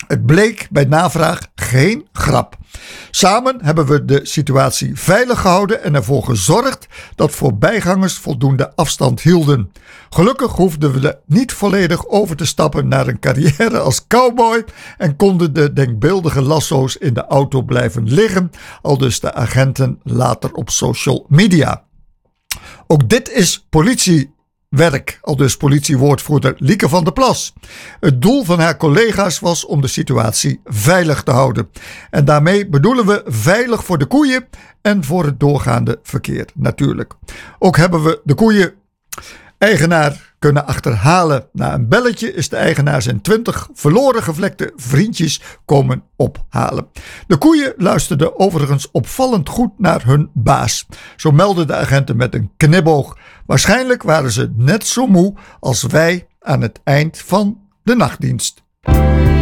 Het bleek bij navraag geen grap. Samen hebben we de situatie veilig gehouden en ervoor gezorgd dat voorbijgangers voldoende afstand hielden. Gelukkig hoefden we niet volledig over te stappen naar een carrière als cowboy en konden de denkbeeldige lasso's in de auto blijven liggen, aldus de agenten later op social media. Ook dit is politiewerk, aldus politiewoordvoerder Lieke van der Plas. Het doel van haar collega's was om de situatie veilig te houden. En daarmee bedoelen we veilig voor de koeien en voor het doorgaande verkeer natuurlijk. Ook hebben we de koeien-eigenaar kunnen achterhalen. Na een belletje is de eigenaar zijn 20 verloren gevlekte vriendjes komen ophalen. De koeien luisterden overigens opvallend goed naar hun baas. Zo meldden de agenten met een knipoog. Waarschijnlijk waren ze net zo moe als wij aan het eind van de nachtdienst.